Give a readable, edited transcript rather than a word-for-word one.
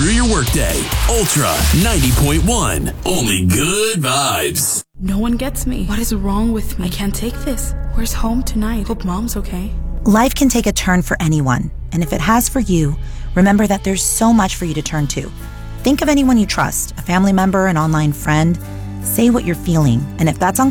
through your workday. Ultra 90.1. Only good vibes. No one gets me. What is wrong with me? I can't take this. Where's home tonight? Hope mom's okay. Life can take a turn for anyone, and if it has for you, remember that there's so much for you to turn to. Think of anyone you trust, a family member, an online friend. Say what you're feeling, and if that's uncomfortable,